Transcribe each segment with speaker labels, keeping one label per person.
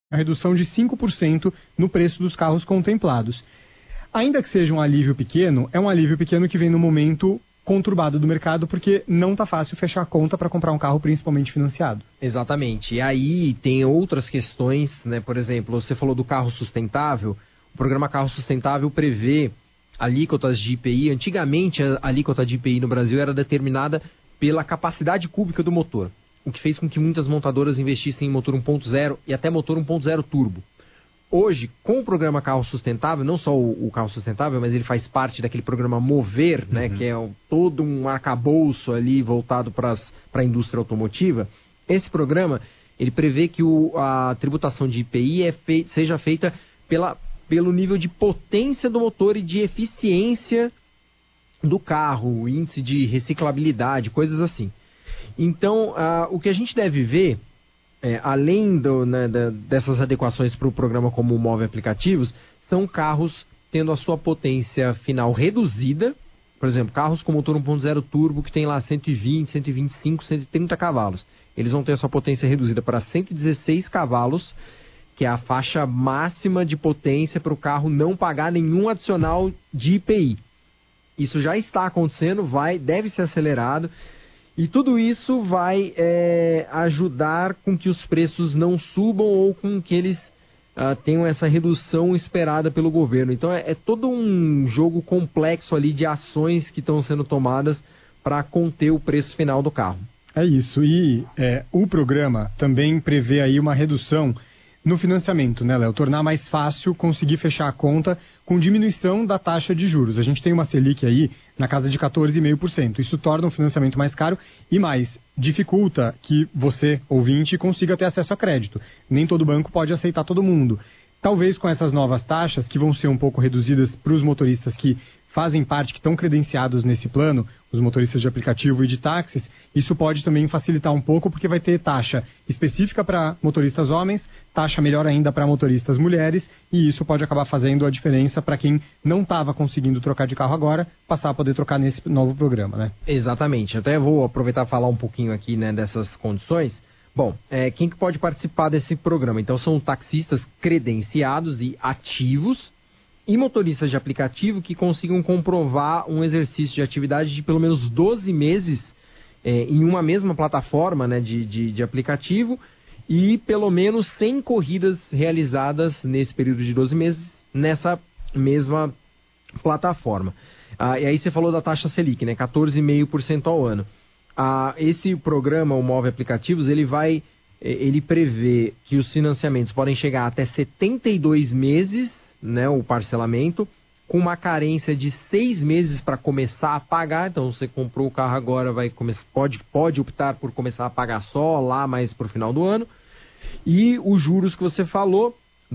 Speaker 1: A redução de 5% no preço dos carros contemplados. Ainda que seja um alívio pequeno, é um alívio pequeno que vem no momento conturbado do mercado, porque não está fácil fechar a conta para comprar um carro, principalmente financiado.
Speaker 2: Exatamente. E aí tem outras questões, né? Por exemplo, você falou do carro sustentável. O programa Carro Sustentável prevê alíquotas de IPI. Antigamente, a alíquota de IPI no Brasil era determinada pela capacidade cúbica do motor, o que fez com que muitas montadoras investissem em motor 1.0 e até motor 1.0 turbo. Hoje, com o programa Carro Sustentável, não só o Carro Sustentável, mas ele faz parte daquele programa Mover, né, que é todo um arcabouço ali voltado para a indústria automotiva. Esse programa, ele prevê que a tributação de IPI seja feita pelo nível de potência do motor e de eficiência do carro, índice de reciclabilidade, coisas assim. Então, o que a gente deve ver, além dessas adequações para o programa como o Move Aplicativos, são carros tendo a sua potência final reduzida. Por exemplo, carros com motor 1.0 turbo que tem lá 120, 125, 130 cavalos. Eles vão ter a sua potência reduzida para 116 cavalos, que é a faixa máxima de potência para o carro não pagar nenhum adicional de IPI. Isso já está acontecendo, deve ser acelerado. E tudo isso vai ajudar com que os preços não subam ou com que eles tenham essa redução esperada pelo governo. Então é todo um jogo complexo ali de ações que estão sendo tomadas para conter o preço final do carro.
Speaker 1: É isso. E o programa também prevê aí uma redução no financiamento, né, Léo? Tornar mais fácil conseguir fechar a conta com diminuição da taxa de juros. A gente tem uma Selic aí na casa de 14,5%. Isso torna o financiamento mais caro e mais dificulta que você, ouvinte, consiga ter acesso a crédito. Nem todo banco pode aceitar todo mundo. Talvez com essas novas taxas, que vão ser um pouco reduzidas para os motoristas que fazem parte, que estão credenciados nesse plano, os motoristas de aplicativo e de táxis, isso pode também facilitar um pouco, porque vai ter taxa específica para motoristas homens, taxa melhor ainda para motoristas mulheres, e isso pode acabar fazendo a diferença para quem não estava conseguindo trocar de carro agora, passar a poder trocar nesse novo programa, né?
Speaker 2: Exatamente. Até vou aproveitar e falar um pouquinho aqui, né, dessas condições. Bom, quem que pode participar desse programa? Então são taxistas credenciados e ativos, e motoristas de aplicativo que consigam comprovar um exercício de atividade de pelo menos 12 meses em uma mesma plataforma, né, de aplicativo, e pelo menos 100 corridas realizadas nesse período de 12 meses nessa mesma plataforma. E aí você falou da taxa Selic, né, 14,5% ao ano. Esse programa, o Move Aplicativos, ele prevê que os financiamentos podem chegar até 72 meses, né, o parcelamento, com uma carência de 6 meses para começar a pagar. Então, você comprou o carro agora, pode optar por começar a pagar só lá mais para o final do ano. E os juros que você falou,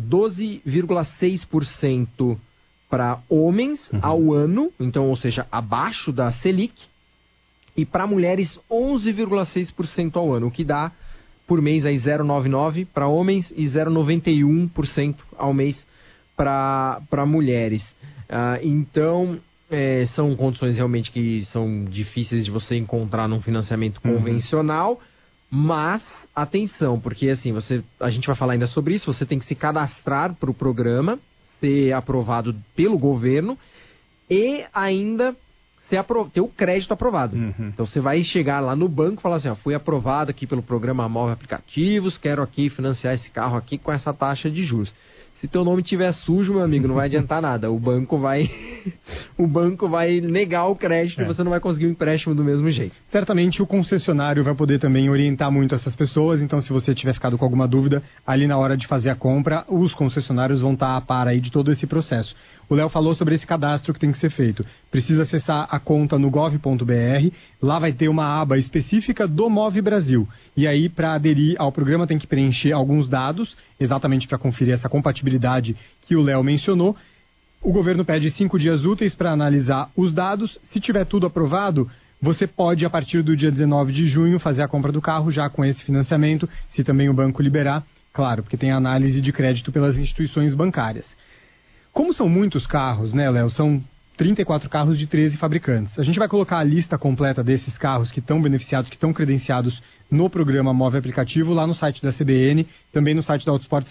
Speaker 2: 12,6% para homens ao ano, então, ou seja, abaixo da Selic, e para mulheres 11,6% ao ano, o que dá por mês aí 0,99% para homens e 0,91% ao mês para mulheres. Então, são condições realmente que são difíceis de você encontrar num financiamento convencional, mas atenção, porque assim, a gente vai falar ainda sobre isso, você tem que se cadastrar para o programa, ser aprovado pelo governo e ainda ter o crédito aprovado. Então você vai chegar lá no banco e falar assim, fui aprovado aqui pelo programa Move Aplicativos, quero aqui financiar esse carro aqui com essa taxa de juros. Se teu nome estiver sujo, meu amigo, não vai adiantar nada. O banco vai negar o crédito e você não vai conseguir o empréstimo do mesmo jeito.
Speaker 1: Certamente o concessionário vai poder também orientar muito essas pessoas, então se você tiver ficado com alguma dúvida, ali na hora de fazer a compra, os concessionários vão estar a par aí de todo esse processo. O Léo falou sobre esse cadastro que tem que ser feito. Precisa acessar a conta no gov.br, lá vai ter uma aba específica do Move Brasil. E aí, para aderir ao programa, tem que preencher alguns dados, exatamente para conferir essa compatibilidade que o Léo mencionou. O governo pede 5 dias úteis para analisar os dados. Se tiver tudo aprovado, você pode, a partir do dia 19 de junho, fazer a compra do carro já com esse financiamento, se também o banco liberar. Claro, porque tem análise de crédito pelas instituições bancárias. Como são muitos carros, né, Léo? São 34 carros de 13 fabricantes. A gente vai colocar a lista completa desses carros que estão beneficiados, que estão credenciados no programa Move Aplicativo, lá no site da CBN, também no site da Autosport